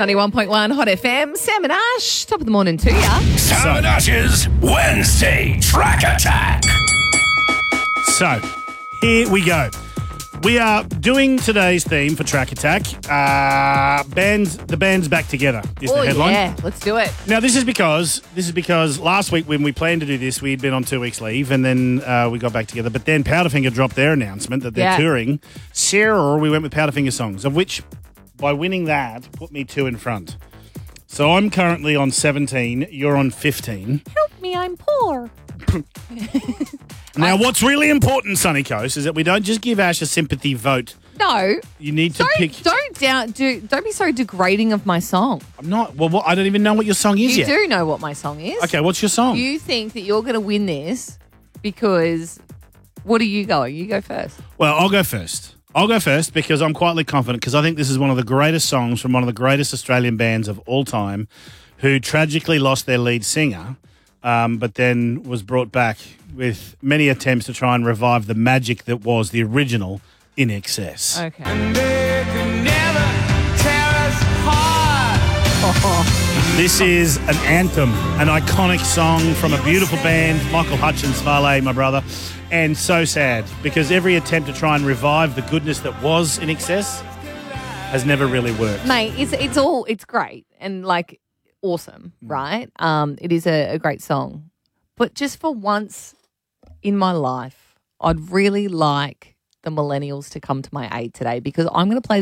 91.1 Hot FM. Sam and Ash, top of the morning to ya. Sam and Ash's Wednesday Track Attack. So, here we go. We are doing today's theme for Track Attack. The band's back together is the headline. Yeah, let's do it. Now, this is because last week when we planned to do this, we'd been on 2 weeks leave and then we got back together. But then Powderfinger dropped their announcement that they're touring. Sarah, we went with Powderfinger songs, of which, by winning that, put me 2 in front. So I'm currently on 17. You're on 15. Help me, I'm poor. Now, what's really important, Sunny Coast, is that we don't just give Ash a sympathy vote. No. You need to pick. Don't be so degrading of my song. I'm not. Well, I don't even know what your song is You yet. do know what my song is. Okay, what's your song? You think that you're going to win this because what are you going? You go first. Well, I'll go first. Because I'm quietly confident because I think this is one of the greatest songs from one of the greatest Australian bands of all time who tragically lost their lead singer, but then was brought back with many attempts to try and revive the magic that was the original In Excess. Okay. This is an anthem, an iconic song from a beautiful band, Michael Hutchence, Vale, my brother, and so sad because every attempt to try and revive the goodness that was In Excess has never really worked. Mate, it's great and like awesome, right? It is a great song. But just for once in my life, I'd really like the millennials to come to my aid today because I'm going to play